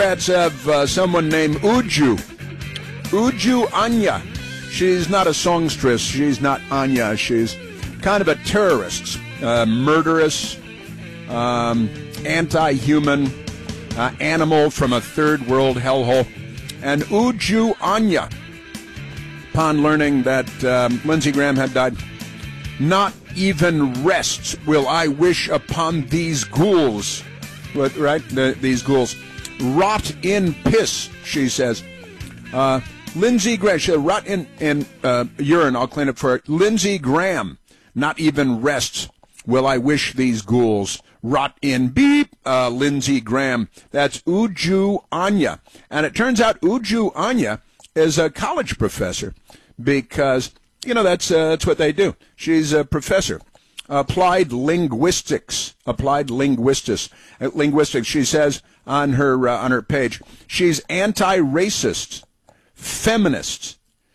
Democrats have someone named Uju Anya. She's not a songstress. She's not Anya. She's kind of a terrorist, murderous, anti-human animal from a third world hellhole. And Uju Anya, upon learning that Lindsey Graham had died, not even rest will I wish upon these ghouls. Right? These ghouls. Rot in piss, she says. Lindsey Graham, she'll rot in urine, I'll clean it for her. Lindsey Graham, not even rest will I wish these ghouls. Rot in beep, Lindsey Graham. That's Uju Anya. And it turns out Uju Anya is a college professor because, you know, that's what they do. She's a professor. Applied linguistics. She says on her page, she's anti-racist, feminist,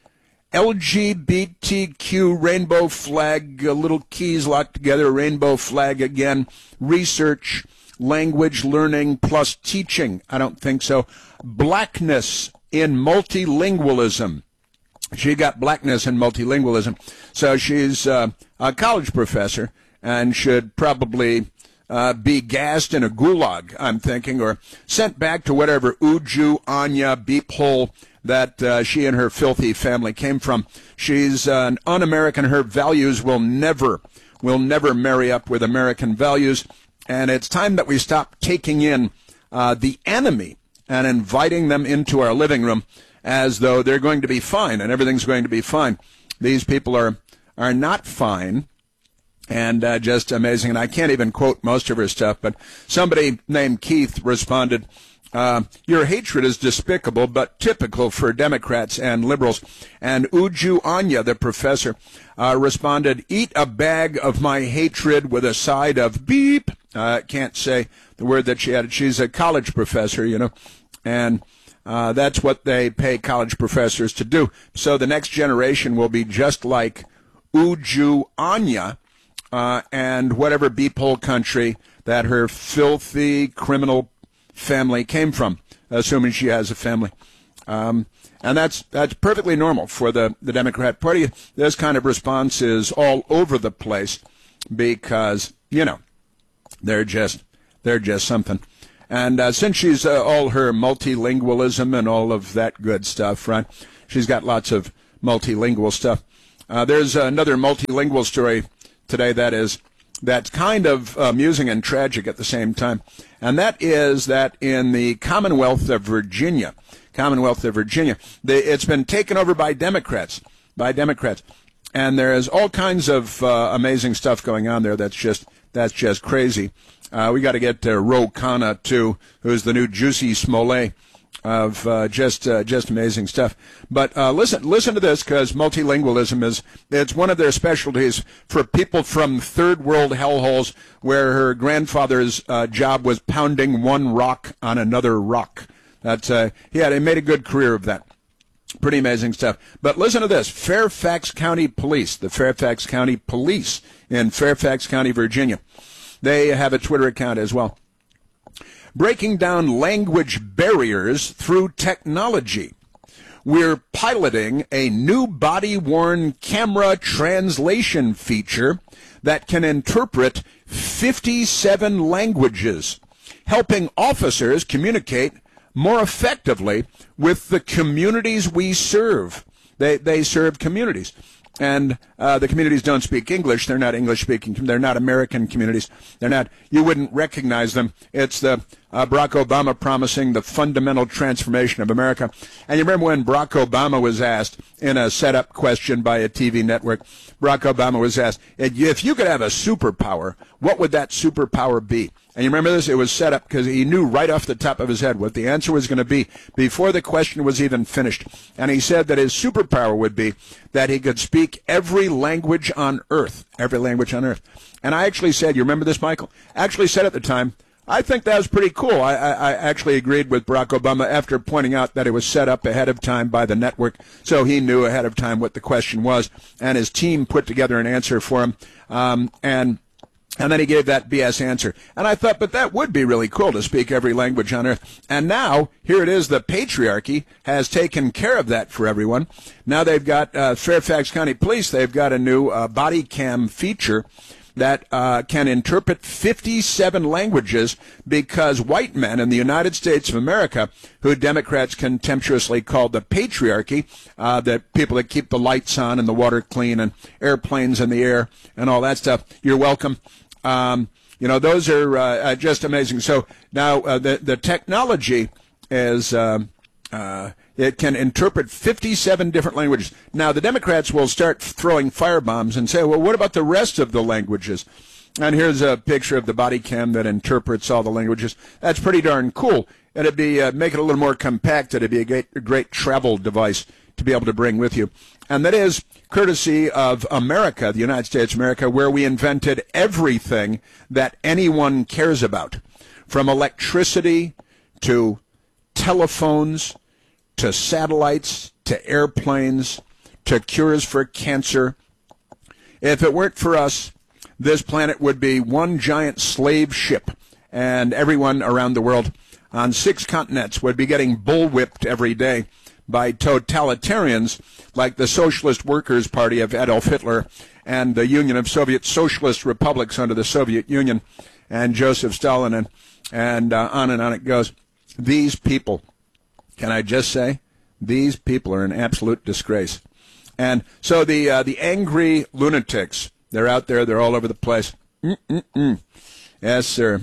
LGBTQ, rainbow flag, little keys locked together, rainbow flag again, research, language learning plus teaching. I don't think so. Blackness in multilingualism. She got blackness in multilingualism. So she's a college professor and should probably be gassed in a gulag, I'm thinking, or sent back to whatever Uju Anya beep hole that she and her filthy family came from. She's an un-American. Her values will never marry up with American values. And it's time that we stop taking in the enemy and inviting them into our living room as though they're going to be fine and everything's going to be fine. These people are not fine. And just amazing. And I can't even quote most of her stuff, but somebody named Keith responded, your hatred is despicable, but typical for Democrats and liberals. And Uju Anya, the professor, responded, eat a bag of my hatred with a side of beep. Can't say the word that she added. She's a college professor, you know, and that's what they pay college professors to do. So the next generation will be just like Uju Anya, and whatever beep hole country that her filthy criminal family came from, assuming she has a family. And that's perfectly normal for the Democrat Party. This kind of response is all over the place because, you know, they're just something. And since she's all her multilingualism and all of that good stuff, right, she's got lots of multilingual stuff. There's another multilingual story today that's kind of amusing and tragic at the same time, and that is that in the Commonwealth of Virginia, it's been taken over by Democrats, and there is all kinds of amazing stuff going on there. That's just crazy. We got to get to Ro Khanna too, who's the new Juicy Smollett of just amazing stuff. But listen to this, because multilingualism it's one of their specialties for people from third world hellholes where her grandfather's job was pounding one rock on another rock. He made a good career of that. Pretty amazing stuff. But listen to this. Fairfax County Police, the Fairfax County Police in Fairfax County, Virginia. They have a Twitter account as well. Breaking down language barriers through technology. We're piloting a new body-worn camera translation feature that can interpret 57 languages, helping officers communicate more effectively with the communities we serve. They serve communities. And the communities don't speak English. They're not English-speaking. They're not American communities. You wouldn't recognize them. It's the Barack Obama promising the fundamental transformation of America. And you remember when Barack Obama was asked in a setup question by a TV network, Barack Obama was asked, if you could have a superpower, what would that superpower be? And you remember this? It was set up because he knew right off the top of his head what the answer was going to be before the question was even finished. And he said that his superpower would be that he could speak every language on earth. Every language on earth. And I actually said, you remember this, Michael? I actually said at the time, I think that was pretty cool. I actually agreed with Barack Obama after pointing out that it was set up ahead of time by the network, so he knew ahead of time what the question was, and his team put together an answer for him. And And then he gave that BS answer. And I thought, but that would be really cool to speak every language on earth. And now, here it is, the patriarchy has taken care of that for everyone. Now they've got Fairfax County Police, they've got a new body cam feature that can interpret 57 languages because white men in the United States of America, who Democrats contemptuously call the patriarchy, the people that keep the lights on and the water clean and airplanes in the air and all that stuff, you're welcome. Those are just amazing. So now the technology is it can interpret 57 different languages. Now, the Democrats will start throwing firebombs and say, well, what about the rest of the languages? And here's a picture of the body cam that interprets all the languages. That's pretty darn cool. It'd be make it a little more compact. It'd be a great travel device to be able to bring with you. And that is courtesy of America, the United States of America, where we invented everything that anyone cares about, from electricity to telephones to satellites, to airplanes, to cures for cancer. If it weren't for us, this planet would be one giant slave ship, and everyone around the world on 6 continents would be getting bullwhipped every day by totalitarians like the Socialist Workers' Party of Adolf Hitler and the Union of Soviet Socialist Republics under the Soviet Union and Joseph Stalin, and on it goes. These people, can I just say, these people are an absolute disgrace. And so the angry lunatics, they're out there, they're all over the place. Yes, sir.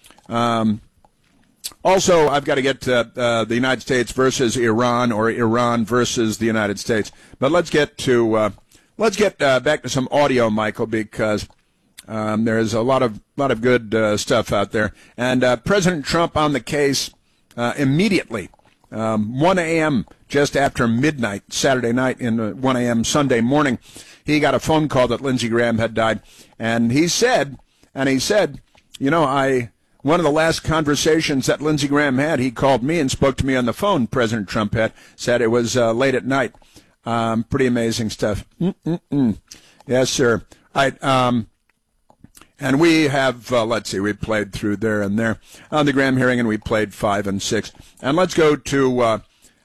Also, I've got to get to the United States versus Iran, or Iran versus the United States. But let's get back to some audio, Michael, because there's a lot of good stuff out there. And President Trump on the case immediately. 1 a.m., just after midnight, Saturday night, in 1 a.m. Sunday morning, he got a phone call that Lindsey Graham had died. And he said, one of the last conversations that Lindsey Graham had, he called me and spoke to me on the phone, President Trump said it was late at night. Pretty amazing stuff. Yes, sir. And we have, we played through there and there on the Graham hearing, and we played 5 and 6. And let's go to,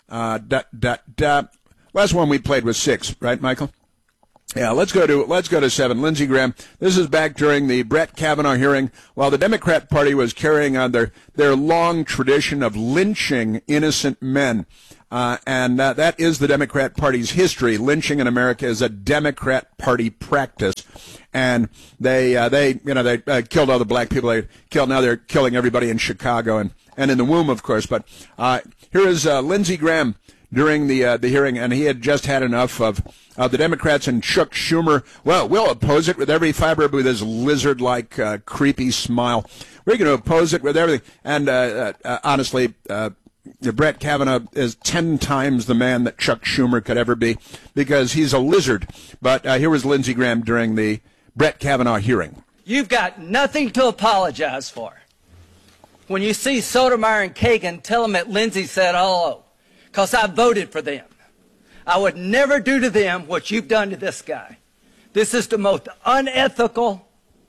last one we played was 6, right, Michael? Yeah, let's go to 7. Lindsey Graham. This is back during the Brett Kavanaugh hearing, while the Democrat Party was carrying on their long tradition of lynching innocent men. And that is the Democrat Party's history. Lynching in America is a Democrat Party practice. And they killed all the black people. Now they're killing everybody in Chicago and in the womb, of course. But here is Lindsey Graham during the hearing, and he had just had enough of the Democrats and Chuck Schumer. Well, we'll oppose it with every fiber, with his lizard-like creepy smile. We're going to oppose it with everything. And honestly, Brett Kavanaugh is 10 times the man that Chuck Schumer could ever be, because he's a lizard. But here was Lindsey Graham during the Brett Kavanaugh hearing. You've got nothing to apologize for. When you see Sotomayor and Kagan, tell them that Lindsey said hello, because I voted for them. I would never do to them what you've done to this guy. This is the most unethical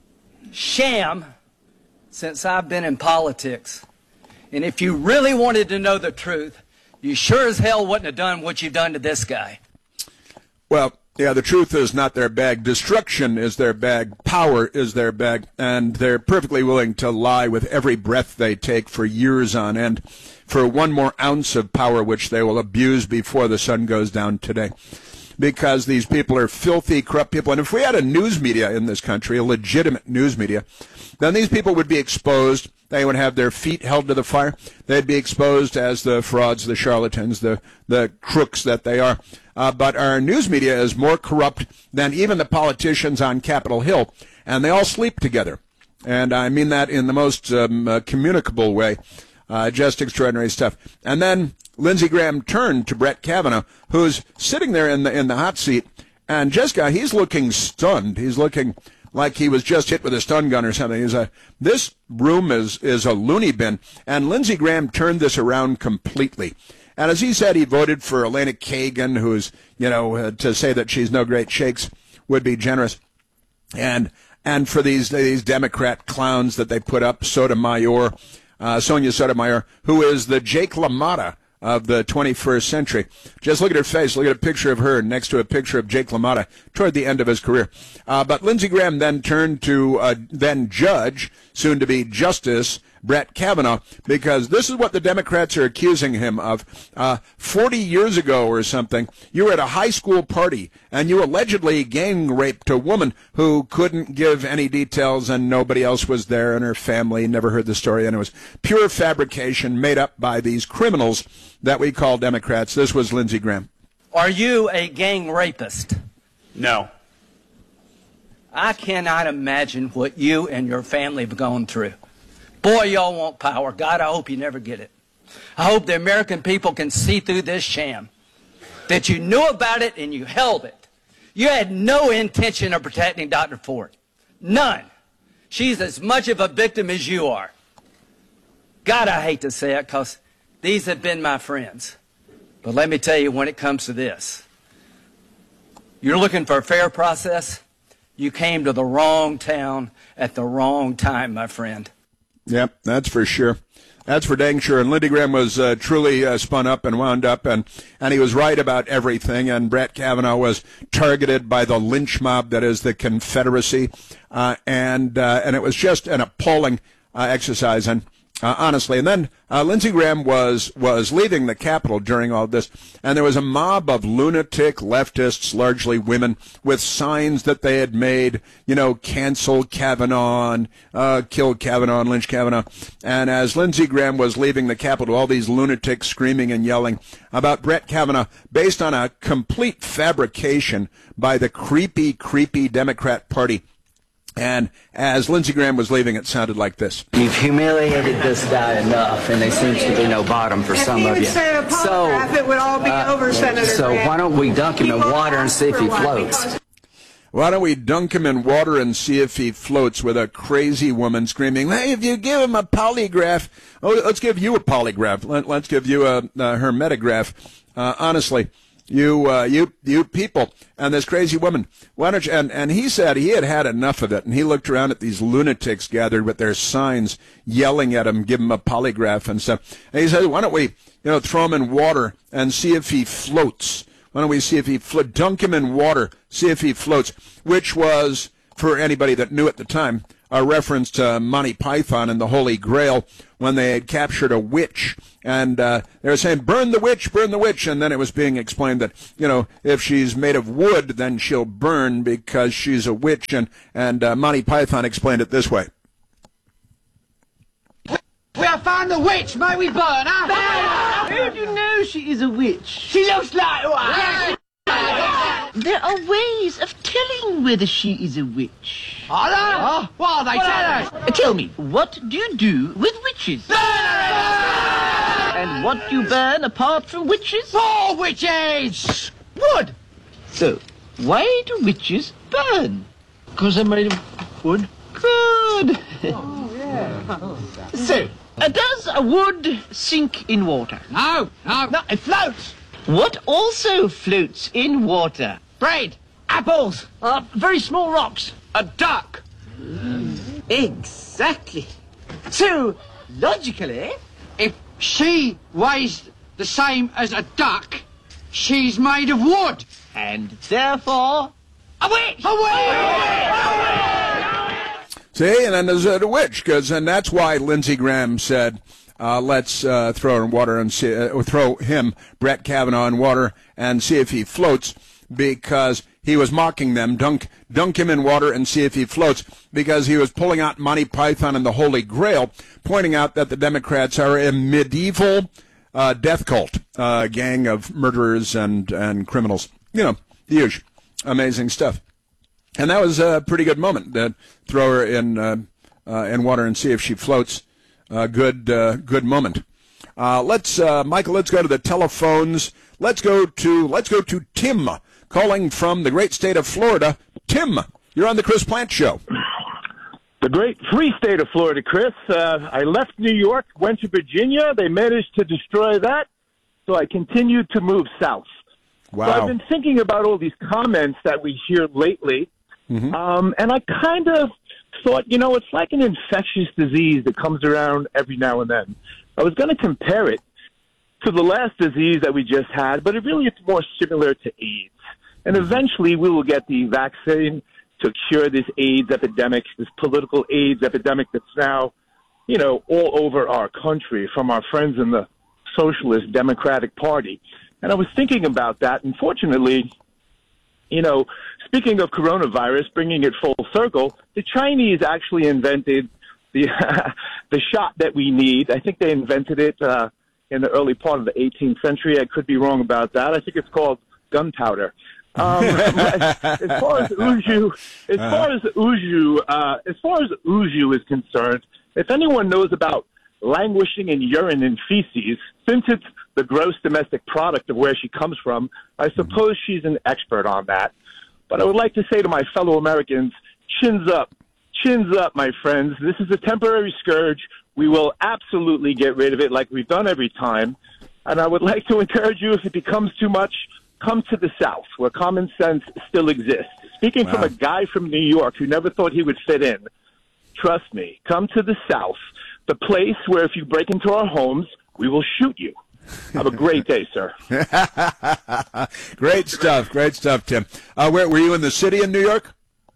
sham since I've been in politics. And if you really wanted to know the truth, you sure as hell wouldn't have done what you've done to this guy. Well, yeah, the truth is not their bag. Destruction is their bag. Power is their bag. And they're perfectly willing to lie with every breath they take for years on end for one more ounce of power, which they will abuse before the sun goes down today. Because these people are filthy, corrupt people. And if we had a news media in this country, a legitimate news media, then these people would be exposed. They would have their feet held to the fire. They'd be exposed as the frauds, the charlatans, the crooks that they are. But our news media is more corrupt than even the politicians on Capitol Hill, and they all sleep together. And I mean that in the most communicable way. Just extraordinary stuff. And then Lindsey Graham turned to Brett Kavanaugh, who's sitting there in the hot seat, and Jessica, he's looking stunned. He's looking like he was just hit with a stun gun or something. This room is a loony bin. And Lindsey Graham turned this around completely. And as he said, he voted for Elena Kagan, who's, to say that she's no great shakes would be generous. And and for these Democrat clowns that they put up, Sonia Sotomayor, who is the Jake LaMotta of the 21st century. Just look at her face. Look at a picture of her next to a picture of Jake LaMotta toward the end of his career. But Lindsey Graham then turned to then Judge, soon to be Justice, Brett Kavanaugh, because this is what the Democrats are accusing him of. 40 years ago or something, you were at a high school party and you allegedly gang raped a woman who couldn't give any details and nobody else was there and her family never heard the story, and it was pure fabrication made up by these criminals that we call Democrats. This was Lindsey Graham. Are you a gang rapist? No. I cannot imagine what you and your family have gone through. Boy, y'all want power. God, I hope you never get it. I hope the American people can see through this sham, that you knew about it and you held it. You had no intention of protecting Dr. Ford. None. She's as much of a victim as you are. God, I hate to say it because these have been my friends. But let me tell you, when it comes to this, you're looking for a fair process. You came to the wrong town at the wrong time, my friend. Yep, that's for sure. That's for dang sure. And Lindsey Graham was truly spun up and wound up, and he was right about everything. And Brett Kavanaugh was targeted by the lynch mob that is the Confederacy, and it was just an appalling exercise. And honestly, and then Lindsey Graham was leaving the Capitol during all this, and there was a mob of lunatic leftists, largely women, with signs that they had made, cancel Kavanaugh, and kill Kavanaugh, and lynch Kavanaugh. And as Lindsey Graham was leaving the Capitol, all these lunatics screaming and yelling about Brett Kavanaugh, based on a complete fabrication by the creepy Democrat Party. And as Lindsey Graham was leaving, it sounded like this. You've humiliated this guy enough, and there seems to be no bottom for some of you. So it would all be over, Senator Graham. Why don't we dunk him in water and see if he floats? Why don't we dunk him in water and see if he floats, with a crazy woman screaming, hey, if you give him a polygraph, let's give you a polygraph. Let's give you her metagraph. Honestly. You people, and this crazy woman, why don't you, and he said he had enough of it, and he looked around at these lunatics gathered with their signs yelling at him, give him a polygraph and stuff, and he said, why don't we, throw him in water and see if he floats? Why don't we see if he dunk him in water, see if he floats, which was, for anybody that knew at the time, a reference to Monty Python and the Holy Grail when they had captured a witch. And they were saying, burn the witch, and then it was being explained that, if she's made of wood, then she'll burn because she's a witch. And Monty Python explained it this way. We have found the witch, may we burn her? How do you know she is a witch? She looks like one. There are ways of telling whether she is a witch. Are there? What are they? Tell us. Tell me, what do you do with witches? Burn And what do you burn apart from witches? More witches! Wood! So, why do witches burn? Because they're made of wood. Good. So, does a wood sink in water? No, it floats. What also floats in water? Bread, apples, very small rocks, a duck. Exactly. So, logically, If she weighs the same as a duck, she's made of wood. and therefore, A witch! A witch! See, and then there's a witch, and that's why Lindsey Graham said, let's throw her in water and see, throw him, Brett Kavanaugh, in water and see if he floats, because he was mocking them. Dunk him in water and see if he floats, because he was pulling out Monty Python and the Holy Grail, pointing out that the Democrats are a medieval death cult, gang of murderers and criminals. Huge, amazing stuff. And that was a pretty good moment. That throw her in water and see if she floats. Good moment. Michael, let's go to the telephones. Let's go to Tim, calling from the great state of Florida. Tim, you're on the Chris Plante Show. The great free state of Florida, Chris. I left New York, went to Virginia. They managed to destroy that, so I continued to move south. Wow. So I've been thinking about all these comments that we hear lately And I kind of thought, it's like an infectious disease that comes around every now and then. I was going to compare it to the last disease that we just had, but it's more similar to AIDS. And eventually we will get the vaccine to cure this AIDS epidemic, this political AIDS epidemic that's now, all over our country from our friends in the Socialist Democratic Party. And I was thinking about that, and fortunately, speaking of coronavirus, bringing it full circle, the Chinese actually invented the the shot that we need. I think they invented it in the early part of the 18th century. I could be wrong about that. I think it's called gunpowder. As far as Uju is concerned, if anyone knows about languishing in urine and feces, since it's the gross domestic product of where she comes from, I suppose she's an expert on that. But I would like to say to my fellow Americans, chins up, my friends. This is a temporary scourge. We will absolutely get rid of it like we've done every time. And I would like to encourage you, if it becomes too much, come to the South, where common sense still exists. Speaking from a guy from New York who never thought he would fit in, trust me, come to the South, the place where if you break into our homes, we will shoot you. Have a great day, sir. Great stuff, Tim. Where were you, in the city in New York?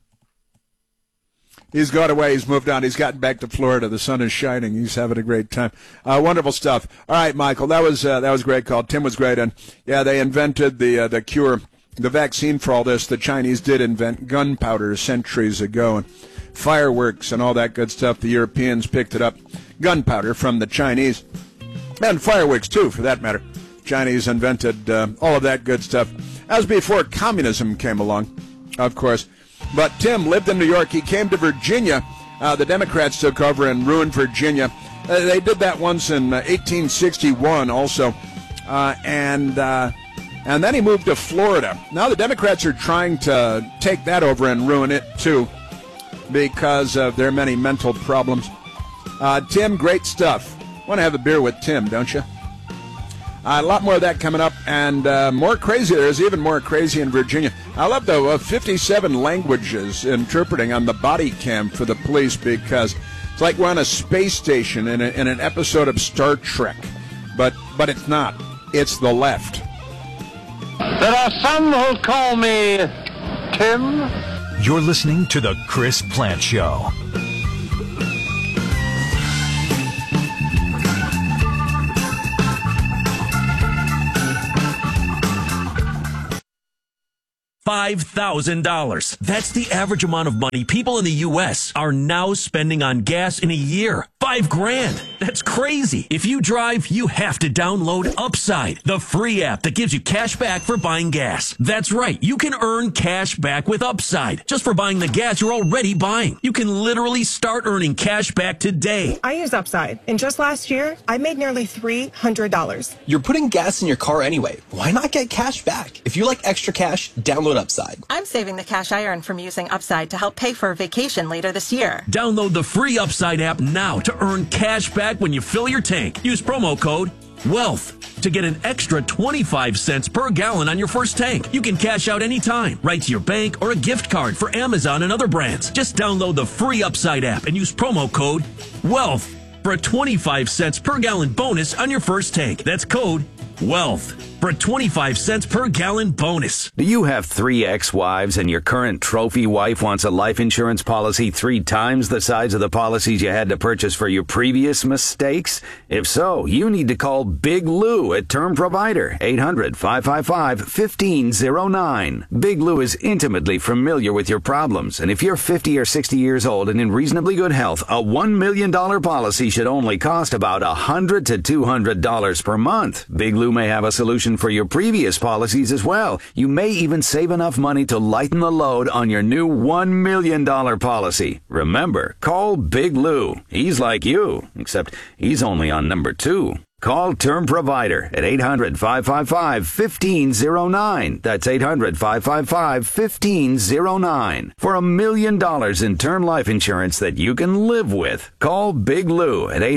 He's gone away. He's moved on. He's gotten back to Florida. The sun is shining. He's having a great time. Wonderful stuff. All right, Michael, that was a great call. Tim was great. And yeah, they invented the cure, the vaccine for all this. The Chinese did invent gunpowder centuries ago, and fireworks and all that good stuff. The Europeans picked it up. Gunpowder from the Chinese, and fireworks too, for that matter. Chinese invented all of that good stuff. That was before communism came along, of course. But Tim lived in New York. He came to Virginia. The Democrats took over and ruined Virginia. They did that once in 1861 also. And then he moved to Florida. Now the Democrats are trying to take that over and ruin it too, because of their many mental problems. Tim, great stuff. Want to have a beer with Tim, don't you? A lot more of that coming up, and more crazy. There's even more crazy in Virginia. I love the 57 languages interpreting on the body cam for the police, because it's like we're on a space station in an episode of Star Trek. But it's not. It's the left. There are some who call me Tim. You're listening to The Chris Plante Show. $5,000. That's the average amount of money people in the U.S. are now spending on gas in a year. $5,000. That's crazy. If you drive, you have to download Upside, the free app that gives you cash back for buying gas. That's right. You can earn cash back with Upside just for buying the gas you're already buying. You can literally start earning cash back today. I use Upside, and just last year, I made nearly $300. You're putting gas in your car anyway. Why not get cash back? If you like extra cash, download Upside. I'm saving the cash I earn from using Upside to help pay for a vacation later this year. Download the free Upside app now to earn cash back when you fill your tank. Use promo code WEALTH to get an extra 25 cents per gallon on your first tank. You can cash out anytime, right to your bank or a gift card for Amazon and other brands. Just download the free Upside app and use promo code WEALTH for a 25 cents per gallon bonus on your first tank. That's code WEALTH for a 25 cents per gallon bonus. Do you have 3 ex-wives and your current trophy wife wants a life insurance policy 3 times the size of the policies you had to purchase for your previous mistakes? If so, you need to call Big Lou at Term Provider, 800-555-1509. Big Lou is intimately familiar with your problems, and if you're 50 or 60 years old and in reasonably good health, a $1 million policy should only cost about $100 to $200 per month. Big Lou may have a solution for your previous policies as well. You may even save enough money to lighten the load on your new $1 million policy. Remember, call Big Lou. He's like you, except he's only on number 2. Call Term Provider at 800-555-1509. That's 800-555-1509. For $1 million in term life insurance that you can live with. Call Big Lou at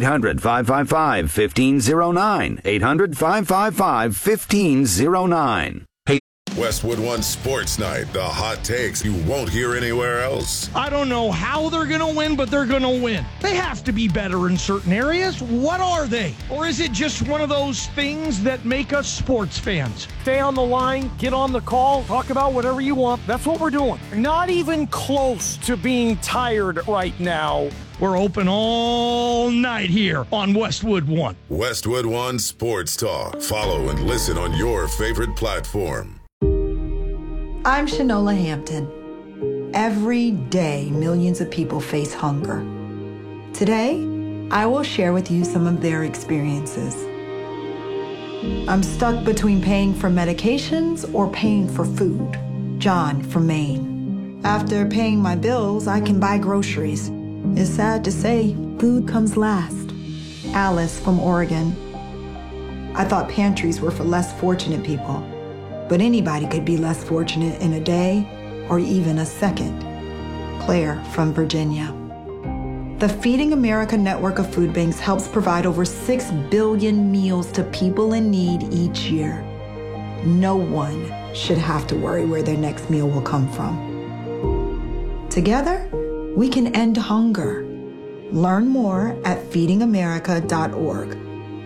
800-555-1509. 800-555-1509. Westwood One Sports Night, the hot takes you won't hear anywhere else. I don't know how they're going to win, but they're going to win. They have to be better in certain areas. What are they? Or is it just one of those things that make us sports fans? Stay on the line, get on the call, talk about whatever you want. That's what we're doing. Not even close to being tired right now. We're open all night here on Westwood One. Westwood One Sports Talk. Follow and listen on your favorite platform. I'm Shanola Hampton. Every day, millions of people face hunger. Today, I will share with you some of their experiences. I'm stuck between paying for medications or paying for food. John from Maine. After paying my bills, I can buy groceries. It's sad to say, food comes last. Alice from Oregon. I thought pantries were for less fortunate people. But anybody could be less fortunate in a day or even a second. Claire from Virginia. The Feeding America network of food banks helps provide over 6 billion meals to people in need each year. No one should have to worry where their next meal will come from. Together, we can end hunger. Learn more at feedingamerica.org.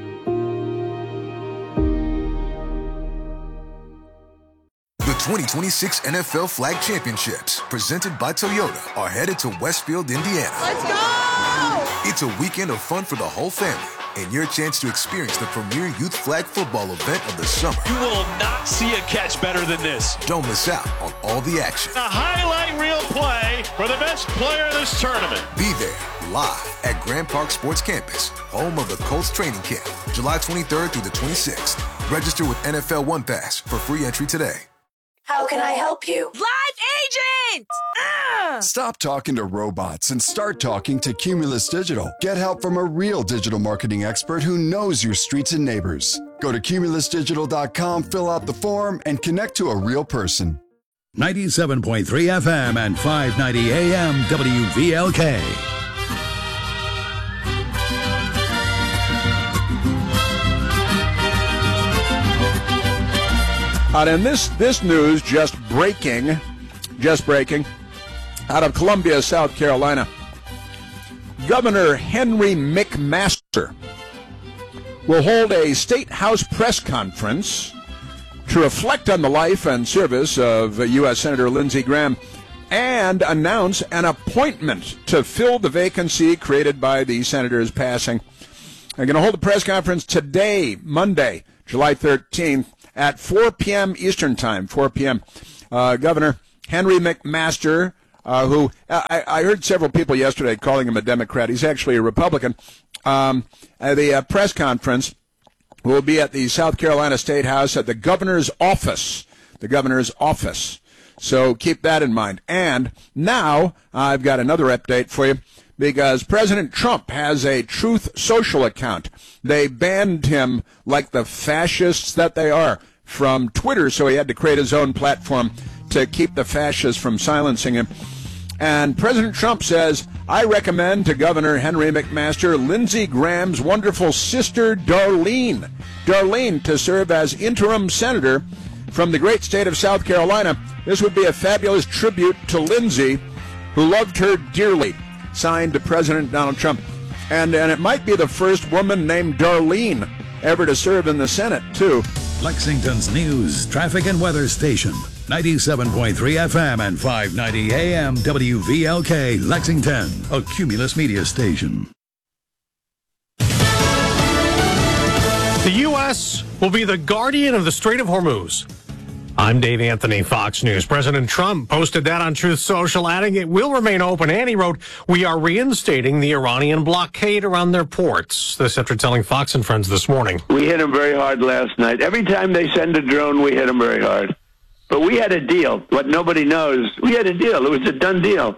The 2026 NFL Flag Championships, presented by Toyota, are headed to Westfield, Indiana. Let's go! It's a weekend of fun for the whole family and your chance to experience the premier youth flag football event of the summer. You will not see a catch better than this. Don't miss out on all the action. A highlight reel play for the best player of this tournament. Be there live at Grand Park Sports Campus, home of the Colts training camp, July 23rd through the 26th. Register with NFL One Pass for free entry today. How can I help you? Live agent! Stop talking to robots and start talking to Cumulus Digital. Get help from a real digital marketing expert who knows your streets and neighbors. Go to cumulusdigital.com, fill out the form, and connect to a real person. 97.3 FM and 590 AM WVLK. And this news just breaking, out of Columbia, South Carolina. Governor Henry McMaster will hold a State House press conference to reflect on the life and service of U.S. Senator Lindsey Graham and announce an appointment to fill the vacancy created by the senator's passing. They're going to hold a press conference today, Monday, July 13th, at 4 p.m. Eastern Time, 4 p.m. Governor Henry McMaster, who I heard several people yesterday calling him a Democrat. He's actually a Republican. The press conference will be at the South Carolina State House at the governor's office. The governor's office. So keep that in mind. And now I've got another update for you, because President Trump has a Truth Social account. They banned him, like the fascists that they are, from Twitter, so he had to create his own platform to keep the fascists from silencing him. And President Trump says, I recommend to Governor Henry McMaster Lindsey Graham's wonderful sister, Darlene, to serve as interim senator from the great state of South Carolina. This would be a fabulous tribute to Lindsey, who loved her dearly. Signed to President Donald Trump. And it might be the first woman named Darlene ever to serve in the Senate, too. Lexington's news, traffic, and weather station. 97.3 FM and 590 AM WVLK, Lexington, a Cumulus media station. The U.S. will be the guardian of the Strait of Hormuz. I'm Dave Anthony, Fox News. President Trump posted that on Truth Social, adding it will remain open. And he wrote, we are reinstating the Iranian blockade around their ports. This after telling Fox and Friends this morning. We hit them very hard last night. Every time they send a drone, we hit them very hard. But we had a deal. What nobody knows, we had a deal. It was a done deal.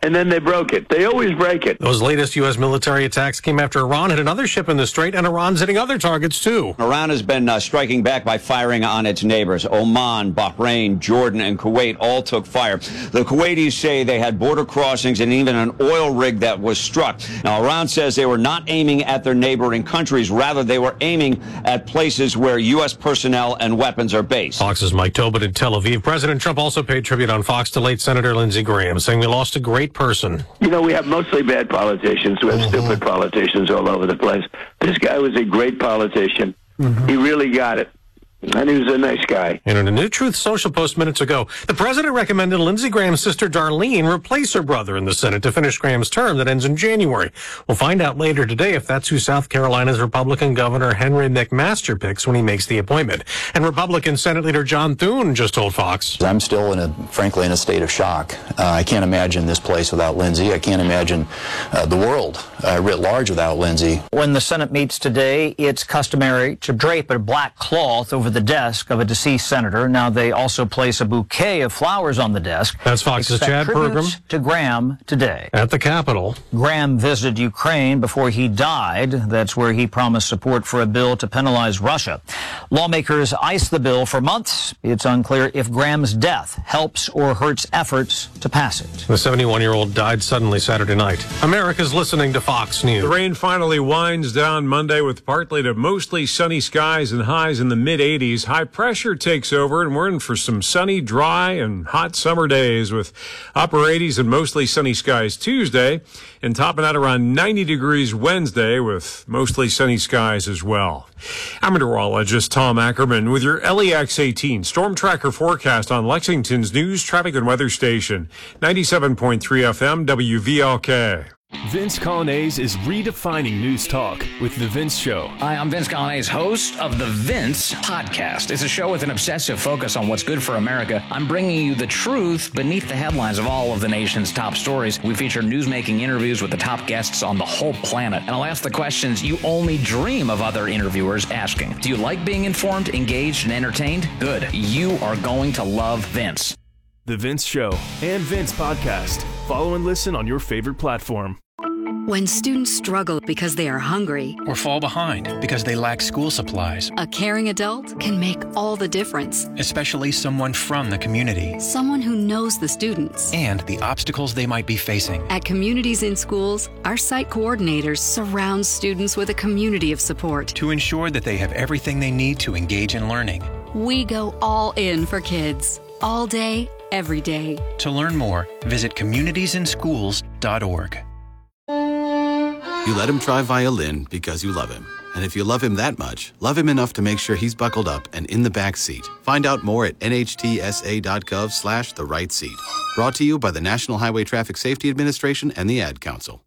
and then they broke it. They always break it. Those latest U.S. military attacks came after Iran hit another ship in the Strait, and Iran's hitting other targets, too. Iran has been striking back by firing on its neighbors. Oman, Bahrain, Jordan, and Kuwait all took fire. The Kuwaitis say they had border crossings and even an oil rig that was struck. Now, Iran says they were not aiming at their neighboring countries. Rather, they were aiming at places where U.S. personnel and weapons are based. Fox's Mike Tobin in Tel Aviv. President Trump also paid tribute on Fox to late Senator Lindsey Graham, saying we lost a great person. You know, we have mostly bad politicians. We have stupid politicians all over the place. This guy was a great politician. He really got it. And he was a nice guy. And in a New Truth Social post minutes ago, the president recommended Lindsey Graham's sister Darlene replace her brother in the Senate to finish Graham's term that ends in January. We'll find out later today if that's who South Carolina's Republican Governor Henry McMaster picks when he makes the appointment. And Republican Senate Leader John Thune just told Fox. I'm still, frankly, in a state of shock. I can't imagine this place without Lindsey. I can't imagine the world writ large without Lindsey. When the Senate meets today, it's customary to drape a black cloth over the desk of a deceased senator. Now they also place a bouquet of flowers on the desk. That's Fox's Chad Pergram. To Graham today. At the Capitol. Graham visited Ukraine before he died. That's where he promised support for a bill to penalize Russia. Lawmakers iced the bill for months. It's unclear if Graham's death helps or hurts efforts to pass it. The 71-year-old died suddenly Saturday night. America's listening to Fox News. The rain finally winds down Monday with partly to mostly sunny skies and highs in the mid-80s. High pressure takes over, and we're in for some sunny, dry, and hot summer days with upper 80s and mostly sunny skies Tuesday, and topping out around 90 degrees Wednesday with mostly sunny skies as well. I'm meteorologist Tom Ackerman with your LEX 18 Storm Tracker forecast on Lexington's news, traffic, and weather station, 97.3 FM WVLK. Vince Colonnese is redefining news talk with The Vince Show. Hi, I'm Vince Colonnese, host of The Vince Podcast. It's a show with an obsessive focus on what's good for America. I'm bringing you the truth beneath the headlines of all of the nation's top stories. We feature newsmaking interviews with the top guests on the whole planet. And I'll ask the questions you only dream of other interviewers asking. Do you like being informed, engaged, and entertained? Good. You are going to love Vince. The Vince Show and Vince Podcast. Follow and listen on your favorite platform. When students struggle because they are hungry or fall behind because they lack school supplies, a caring adult can make all the difference. Especially someone from the community. Someone who knows the students and the obstacles they might be facing. At Communities in Schools, our site coordinators surround students with a community of support to ensure that they have everything they need to engage in learning. We go all in for kids, all day, every day. To learn more, visit communitiesinschools.org. You let him try violin because you love him. And if you love him that much, love him enough to make sure he's buckled up and in the back seat. Find out more at nhtsa.gov/the right seat. Brought to you by the National Highway Traffic Safety Administration and the Ad Council.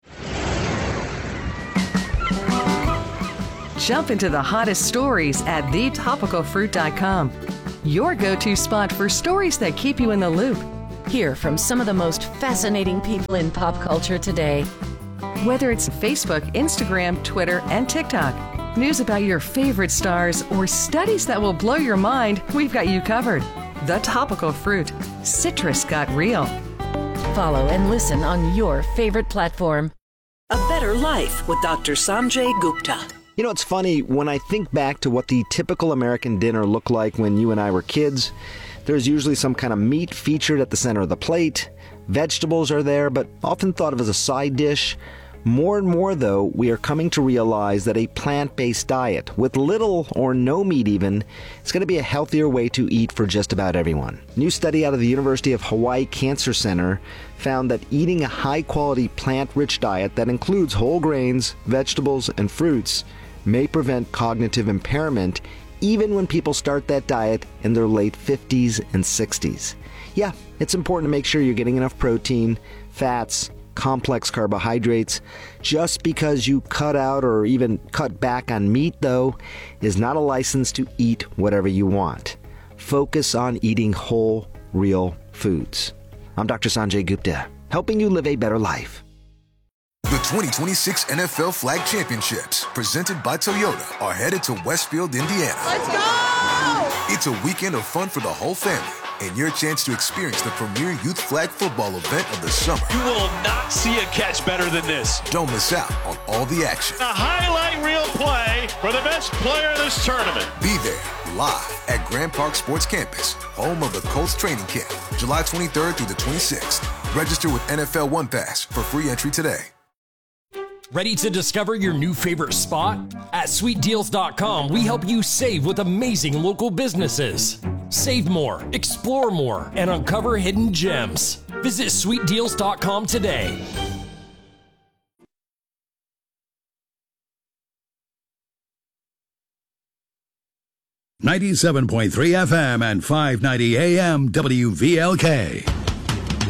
Jump into the hottest stories at thetopicalfruit.com. Your go-to spot for stories that keep you in the loop. Hear from some of the most fascinating people in pop culture today. Whether it's Facebook, Instagram, Twitter, and TikTok, news about your favorite stars, or studies that will blow your mind, we've got you covered. The Topical Fruit. Citrus got real. Follow and listen on your favorite platform. A Better Life with Dr. Sanjay Gupta. You know, it's funny, when I think back to what the typical American dinner looked like when you and I were kids, there's usually some kind of meat featured at the center of the plate. Vegetables are there, but often thought of as a side dish. More and more, though, we are coming to realize that a plant-based diet, with little or no meat even, is going to be a healthier way to eat for just about everyone. A new study out of the University of Hawaii Cancer Center found that eating a high-quality plant-rich diet that includes whole grains, vegetables, and fruits may prevent cognitive impairment even when people start that diet in their late 50s and 60s. Yeah, it's important to make sure you're getting enough protein, fats, complex carbohydrates. Just because you cut out or even cut back on meat, though, is not a license to eat whatever you want. Focus on eating whole, real foods. I'm Dr. Sanjay Gupta, helping you live a better life. The 2026 NFL Flag Championships, presented by Toyota, are headed to Westfield, Indiana. Let's go! It's a weekend of fun for the whole family. and your chance to experience the premier youth flag football event of the summer. You will not see a catch better than this. Don't miss out on all the action. A highlight reel play for the best player of this tournament. Be there live at Grand Park Sports Campus, home of the Colts training camp, July 23rd through the 26th. Register with NFL One Pass for free entry today. Ready to discover your new favorite spot? At SweetDeals.com, we help you save with amazing local businesses. Save more, explore more, and uncover hidden gems. Visit SweetDeals.com today. .97.3 FM and 590 AM WVLK.